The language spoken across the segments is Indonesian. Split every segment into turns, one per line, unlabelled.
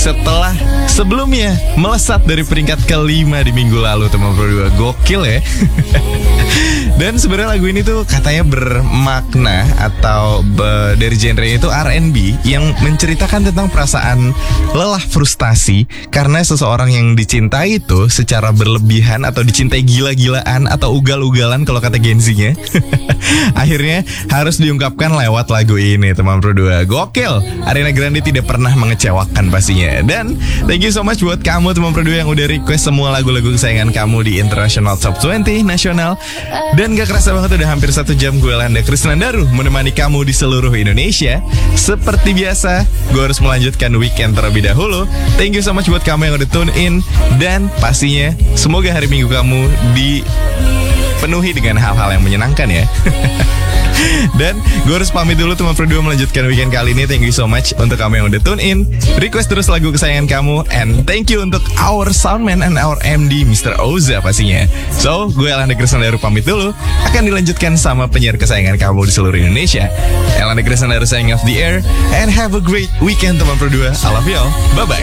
setelah sebelumnya melesat dari peringkat kelima di minggu lalu, teman berdua. Gokil ya. Dan sebenarnya lagu ini tuh katanya bermakna atau dari genrenya itu R&B yang menceritakan tentang perasaan lelah, frustasi karena seseorang yang dicintai itu secara berlebihan atau dicintai gila-gilaan atau ugal-ugalan kalau kata Gen Z-nya. Akhirnya harus diungkapkan lewat lagu ini, teman berdua. Gokil. Ariana Grande tidak pernah mengecewakan pastinya. Dan thank you so much buat kamu, teman berdua, yang udah request semua lagu-lagu kesayangan kamu di International Top 20 Nasional. Dan gak kerasa banget udah hampir 1 jam gue Landa Krisnandaru menemani kamu di seluruh Indonesia. Seperti biasa, gue harus melanjutkan weekend terlebih dahulu. Thank you so much buat kamu yang udah tune in. Dan pastinya semoga hari Minggu kamu dipenuhi dengan hal-hal yang menyenangkan ya. Dan gue harus pamit dulu, teman berdua, melanjutkan weekend kali ini. Thank you so much untuk kamu yang udah tune in. Request terus lagu kesayangan kamu. And thank you untuk our soundman and our MD Mr. Oza pastinya. So, gue Elanda Krisnandaru pamit dulu. Akan dilanjutkan sama penyiar kesayangan kamu di seluruh Indonesia, Elanda Krisnandaru signing off the air. And have a great weekend, teman berdua. I love you all. Bye-bye.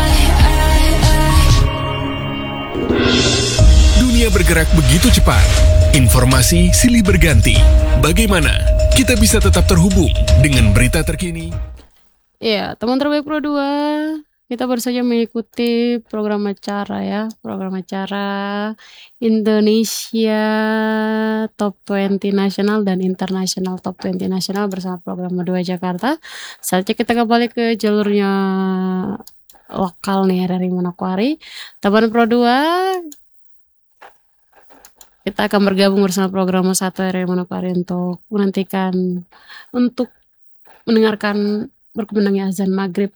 Dunia bergerak begitu cepat. Informasi silih berganti. Bagaimana kita bisa tetap terhubung dengan berita terkini?
Ya, teman terbaik Pro 2, kita baru saja mengikuti program acara ya. Program acara Indonesia Top 20 Nasional dan International Top 20 Nasional bersama program 2 Jakarta. Saatnya kita kembali ke jalurnya lokal nih dari Manokwari. Teman Pro 2, kita akan bergabung bersama program 1 RRI Manokwari untuk mendengarkan berkumandangnya azan maghrib